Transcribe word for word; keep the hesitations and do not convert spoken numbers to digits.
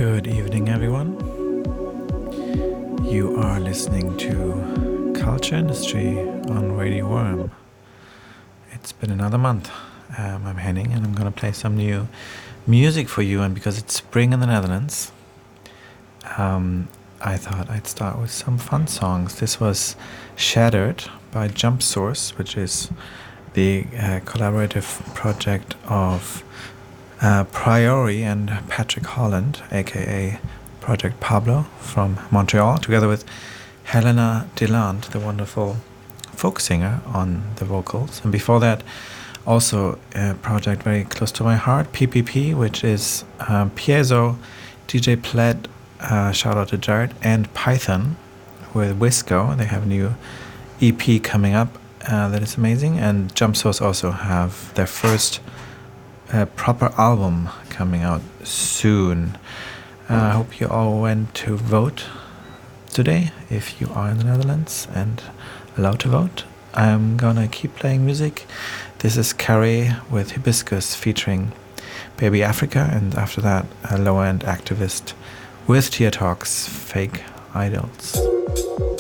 Good evening, everyone. You are listening to Culture Industry on Radio Worm. It's been another month. Um, I'm Henning, and I'm going to play some new music for you. And because it's spring in the Netherlands, um, I thought I'd start with some fun songs. This was Shattered by Jump Source, which is the uh, collaborative project of Uh, Priori and Patrick Holland, aka Project Pablo from Montreal, together with Helena Deland, the wonderful folk singer, on the vocals. And before that, also a project very close to my heart, P P P, which is um, Piezo, D J Pled, uh, shout out to Jared, and Python with Wisco. They have a new E P coming up uh, that is amazing. And Jump Source also have their first a proper album coming out soon. I uh, hope you all went to vote today, if you are in the Netherlands and allowed to vote. I'm gonna keep playing music. This is Carrie with Hibiscus featuring Baby Africa, and after that, a low-end activist with Tear Talks, Fake Idols.